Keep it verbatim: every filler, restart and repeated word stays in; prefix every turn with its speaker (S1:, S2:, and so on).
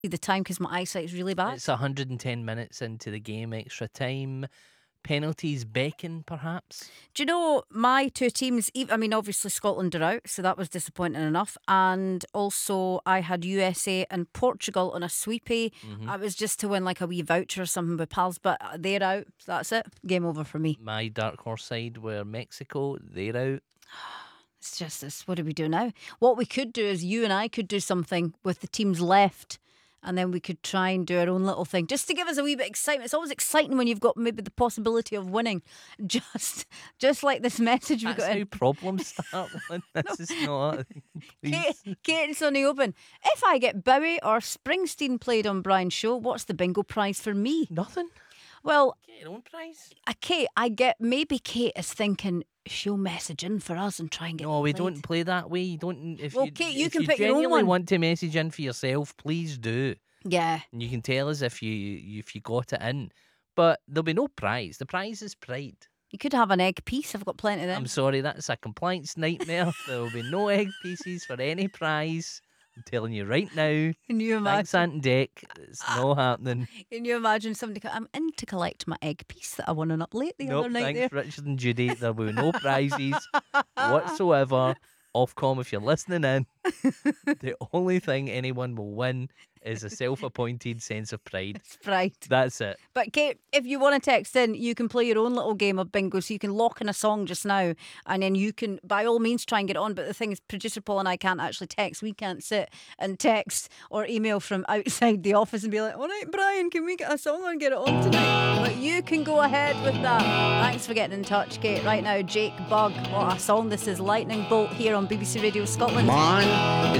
S1: the time because my eyesight's really bad.
S2: It's one hundred ten minutes into the game, extra time. Penalties beckon, perhaps.
S1: Do you know my two teams? I mean, obviously Scotland are out, so that was disappointing enough. And also, I had U S A and Portugal on a sweepie.
S2: Mm-hmm.
S1: I was just to win like a wee voucher or something with pals, but they're out. So that's it. Game over for me.
S2: My dark horse side were Mexico. They're out.
S1: It's just this. What do we do now? What we could do is you and I could do something with the teams left. And then we could try and do our own little thing just to give us a wee bit of excitement. It's always exciting when you've got maybe the possibility of winning. Just just like this message we
S2: That's
S1: got
S2: how
S1: in.
S2: problems start. This is not.
S1: Kate, Kate and Sonny Open. If I get Bowie or Springsteen played on Brian's show, what's the bingo prize for me?
S2: Nothing.
S1: Well,
S2: Get your own prize.
S1: uh, Kate, I get maybe Kate is thinking she'll message in for us and try and get.
S2: No, we
S1: played.
S2: don't play that way. You don't. If
S1: Well,
S2: you,
S1: Kate, you
S2: if
S1: can
S2: you
S1: pick your own
S2: genuinely
S1: one.
S2: want to message in for yourself, please do.
S1: Yeah.
S2: And you can tell us if you if you got it in. But there'll be no prize. The prize is pride.
S1: You could have an egg piece. I've got plenty of them.
S2: I'm sorry, that's a compliance nightmare. There will be no egg pieces for any prize. I'm telling you right now.
S1: Can you imagine?
S2: Thanks, Ant and Deck. It's not happening.
S1: Can you imagine somebody? I'm in to collect my egg piece that I won an up late the
S2: Nope,
S1: other night.
S2: thanks,
S1: There.
S2: Richard and Judy. There will be no prizes whatsoever. Ofcom, if you're listening in, the only thing anyone will win is a self-appointed sense of pride.
S1: It's pride.
S2: That's it.
S1: But Kate, if you want to text in, you can play your own little game of bingo. So you can lock in a song just now, and then you can, by all means, try and get it on. But the thing is, producer Paul and I can't actually text. We can't sit and text or email from outside the office and be like, "All right, Brian, can we get a song and get it on tonight?" But you can go ahead with that. Thanks for getting in touch, Kate. Right now, Jake Bug. What a song! This is Lightning Bolt here on B B C Radio Scotland.
S3: Mine